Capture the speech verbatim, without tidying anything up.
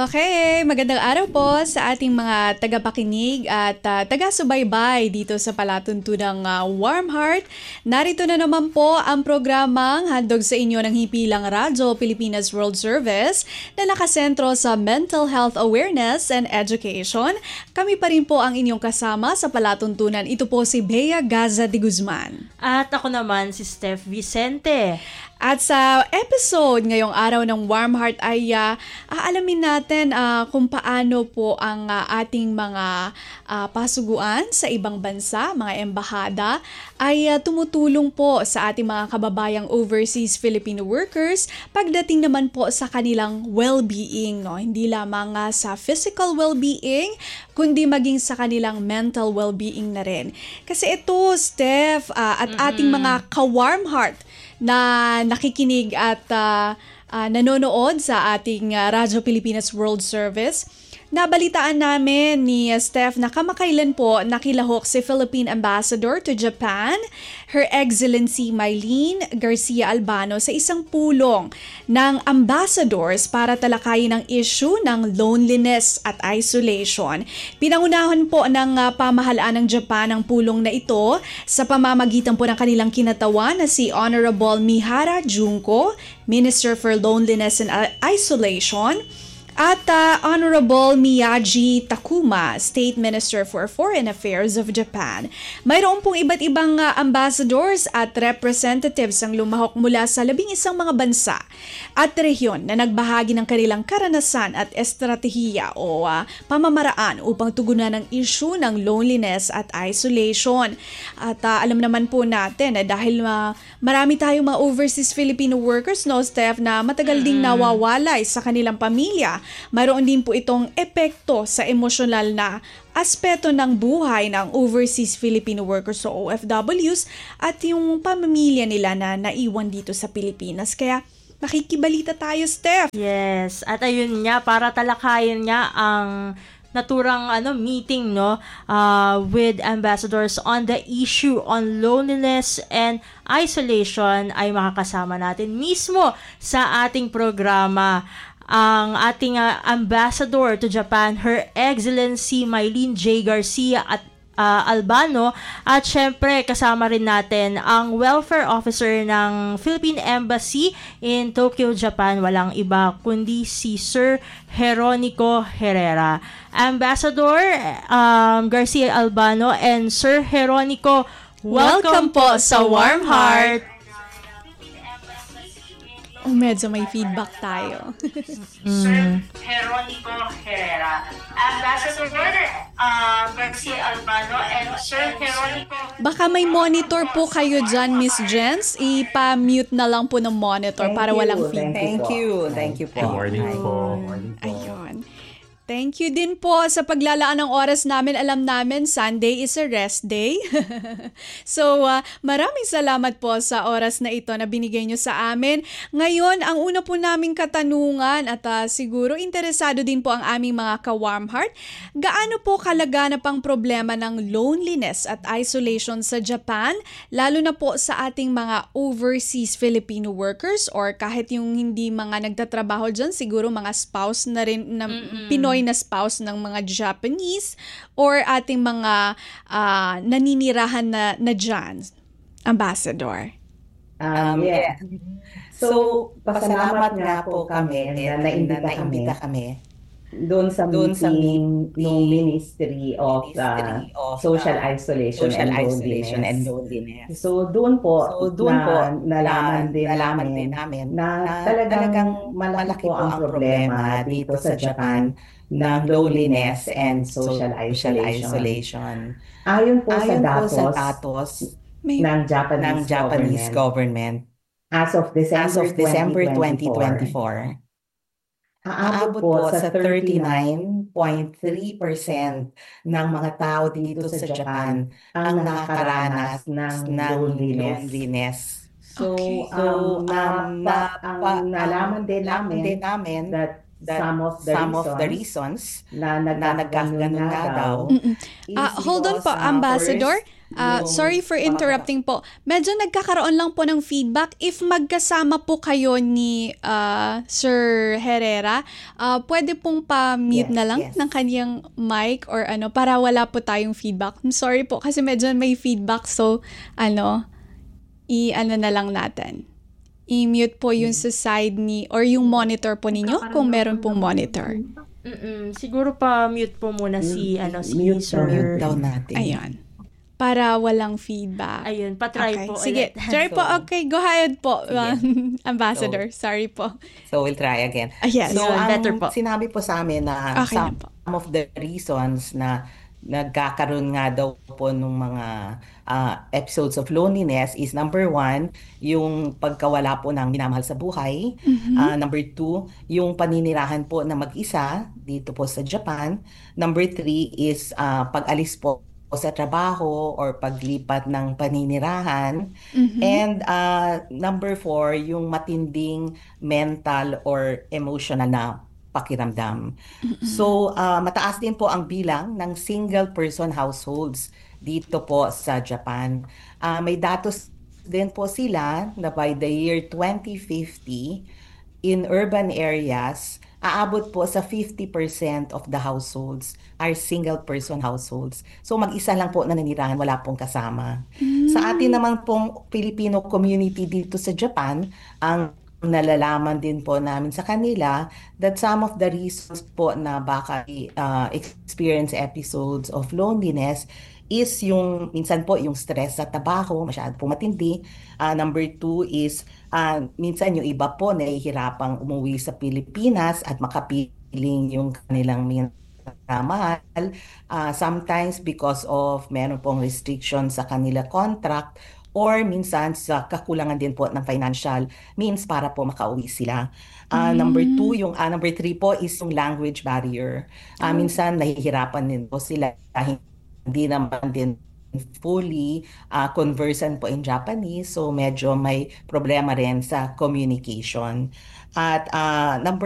Okay, magandang araw po sa ating mga tagapakinig at uh, taga-subaybay dito sa palatuntunang uh, Warm Heart. Narito na naman po ang programang handog sa inyo ng Hipilang Radyo Pilipinas World Service na nakasentro sa mental health awareness and education. Kami pa rin po ang inyong kasama sa palatuntunan. Ito po si Bea Gaza de Guzman. At ako naman si Steph Vicente. At sa episode ngayong araw ng Warm Heart ay uh, aalamin natin uh, kung paano po ang uh, ating mga uh, pasuguan sa ibang bansa, mga embahada, ay uh, tumutulong po sa ating mga kababayang overseas Filipino workers pagdating naman po sa kanilang well-being. No? Hindi lamang uh, sa physical well-being, kundi maging sa kanilang mental well-being na rin. Kasi ito, Steph, uh, at mm-hmm. ating mga ka-Warm Heart na nakikinig at uh, uh, nanonood sa ating uh, Radyo Pilipinas World Service. Nabalitaan namin ni Steph na kamakailan po nakilahok si Philippine Ambassador to Japan, Her Excellency Mylene Garcia Albano, sa isang pulong ng ambassadors para talakayin ang issue ng loneliness at isolation. Pinangunahan po ng uh, pamahalaan ng Japan ang pulong na ito sa pamamagitan po ng kanilang kinatawan na si Honorable Mihara Junko, Minister for Loneliness and Isolation, at uh, Honorable Miyaji Takuma, State Minister for Foreign Affairs of Japan. Mayroon pong iba't ibang uh, ambassadors at representatives ang lumahok mula sa labing isang mga bansa at rehiyon na nagbahagi ng kanilang karanasan at estratehiya o uh, pamamaraan upang tugunan ang issue ng loneliness at isolation. At uh, alam naman po natin eh, dahil uh, marami tayong mga overseas Filipino workers, no, Steph, na matagal ding nawawalay sa kanilang pamilya. Mayroon din po itong epekto sa emosyonal na aspeto ng buhay ng overseas Filipino workers o O F Ws at yung pamilya nila na naiwan dito sa Pilipinas. Kaya makikibalita tayo, Steph. Yes, at ayun nga, para talakayin nga ang naturang ano meeting no uh, with ambassadors on the issue on loneliness and isolation, ay makakasama natin mismo sa ating programa ang ating uh, ambassador to Japan, Her Excellency Mylene J. Garcia at uh, Albano, at syempre kasama rin natin ang welfare officer ng Philippine Embassy in Tokyo, Japan, walang iba kundi si Sir Jeronico Herrera. Ambassador um, Garcia Albano and Sir Jeronico, welcome, welcome po sa Warm Heart. Oh, medyo may feedback tayo. Sir Jeronico Herrera, Ambassador uh, Garcia Albano and Sir Jeronico. Baka may monitor po kayo dyan, Miss Jens. Ipa-mute na lang po ng monitor. Thank para you, walang feedback. Thank you. Thank you po. Good morning po. Morning po. Ayun. Thank you din po sa paglalaan ng oras namin. Alam namin, Sunday is a rest day. So, uh, maraming salamat po sa oras na ito na binigay nyo sa amin. Ngayon, ang una po naming katanungan at uh, siguro interesado din po ang aming mga ka-Warm Heart. Gaano po kalaganap ang problema ng loneliness at isolation sa Japan, lalo na po sa ating mga overseas Filipino workers or kahit yung hindi mga nagtatrabaho dyan, siguro mga spouse na rin na Mm-mm. Pinoy na spouse ng mga Japanese or ating mga uh, naninirahan na, na dyan, Ambassador? Um, yeah. So, pasalamat nga po kami na naimbita kami doon sa doon sa meeting ng Ministry of, uh, of Social Isolation, Social and, Isolation and Loneliness. So, doon po, so, doon na, po nalaman, din, nalaman din namin na, na talagang malaki po ang problema dito sa Japan ng loneliness and social isolation. isolation. Ayon po Ayon sa datos, po sa datos ng Japanese, ng Japanese government, government as of December, as of December twenty twenty-four, aabot po sa thirty-nine point three percent ng mga tao dito sa Japan ang nakakaranas ng loneliness. loneliness. So, okay. so um, um, na, ang nalaman din namin, din namin that that some of the some of the reasons reasons na na nagkakaganun nagkakaganun nga nga daw daw Mm-mm. is Ah, hold on because, po, ah, Ambassador. first, Ah, yung sorry for pag- interrupting po. Medyo nagkakaroon lang po ng feedback. If magkasama po kayo ni ah, Sir Herrera, ah, pwede pong pa-mute Yes, na lang yes. ng kanyang mic or ano para wala po tayong feedback. I'm sorry po kasi medyo may feedback, so ano, i-ano na lang natin. I-mute po yung sa side ni or yung monitor po ninyo kung meron pong monitor. Mm-mm. Siguro pa mute po muna si Mm, ano si mute Sir. mute daw natin. Ayun. Para walang feedback. Ayun, patry Okay, po sige. ulit. Try po. So, Okay, go ahead po, sige. um, Ambassador. Sorry po. So we'll try again. Ah, yes. So Yun, ang better po. sinabi po sa amin na Okay na some po. of the reasons na nagkakaroon nga daw po ng mga ah, episodes of loneliness is number one, yung pagkawala po ng minamahal sa buhay. Mhm. Ah, number two, yung paninirahan po na mag-isa dito po sa Japan. Number three is ah, pag-alis po sa trabaho or paglipat ng paninirahan. Mhm. And uh, number four, yung matinding mental or emotional na pakiramdam. So, uh, mataas din po ang bilang ng single-person households dito po sa Japan. Uh, may datos din po sila na by the year twenty fifty, in urban areas, aabot po sa fifty percent of the households are single-person households. So mag-isa lang po na nanirahan, wala pong kasama. Sa atin naman pong Filipino community dito sa Japan, ang nalalaman din po namin sa kanila that some of the reasons po na baka uh, experience episodes of loneliness is yung, minsan po, yung stress sa trabaho, masyado po matindi. Uh, number two is, uh, minsan yung iba po nahihirapang umuwi sa Pilipinas at makapiling yung kanilang minamahal. Uh, sometimes because of meron pong restriction sa kanila contract or minsan sa kakulangan din po ng financial means para po makauwi sila. Uh, number two, yung uh, number three po is yung language barrier. Uh, minsan nahihirapan din po sila, hindi naman din fully uh, conversant po in Japanese, so medyo may problema rin sa communication. At uh, number